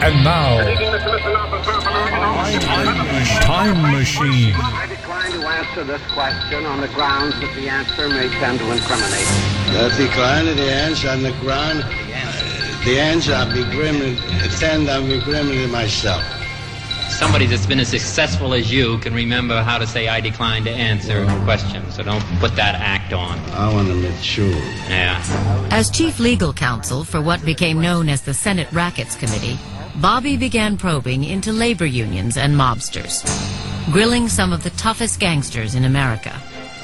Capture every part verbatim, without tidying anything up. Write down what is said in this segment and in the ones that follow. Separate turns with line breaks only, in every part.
And now, Time Machine.
I decline to answer this question on the grounds that the answer may tend to incriminate.
I decline the answer on the ground. The answer I'll be grim, tend I'll be grim myself.
Somebody that's been as successful as you can remember how to say, I decline to answer a question, so don't put that act on.
I want to mature.
Yeah.
As chief legal counsel for what became known as the Senate Rackets Committee, Bobby began probing into labor unions and mobsters, grilling some of the toughest gangsters in America.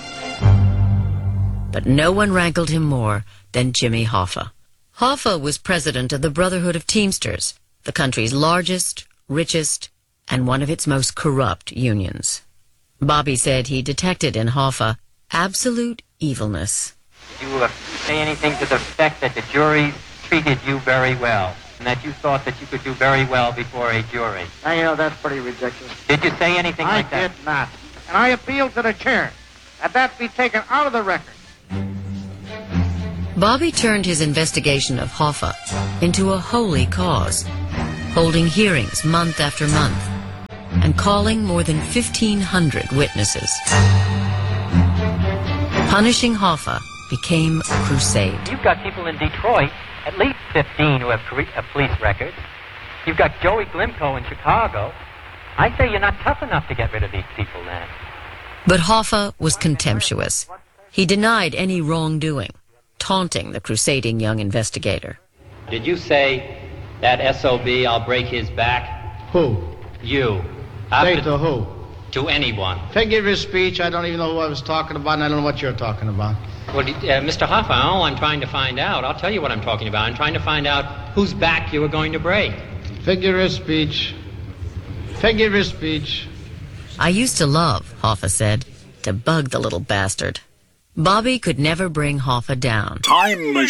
But no one rankled him more than Jimmy Hoffa. Hoffa was president of the Brotherhood of Teamsters, the country's largest, richest, and one of its most corrupt unions. Bobby said he detected in Hoffa absolute evilness.
Did you uh, say anything to the effect that the jury treated you very well, and that you thought that you could do very well before a jury?
Now, you know, that's pretty ridiculous.
Did you say anything
I
like that?
did not. And I appeal to the chair that that be taken out of the record.
Bobby turned his investigation of Hoffa into a holy cause, holding hearings month after month, and calling more than fifteen hundred witnesses. Punishing Hoffa became a crusade.
You've got people in Detroit, at least fifteen, who have cre- uh, police records. You've got Joey Glimko in Chicago. I say you're not tough enough to get rid of these people then.
But Hoffa was contemptuous. He denied any wrongdoing, taunting the crusading young investigator.
Did you say that S O B, I'll break his back?
Who?
You.
Say
After-
to who?
To anyone.
Figure of speech, I don't even know who I was talking about, and I don't know what you're talking about.
Well, uh, Mister Hoffa, all I'm trying to find out, I'll tell you what I'm talking about. I'm trying to find out whose back you were going to break.
Figure of speech. Figure of speech.
I used to love, Hoffa said, to bug the little bastard. Bobby could never bring Hoffa down.
Time Machine.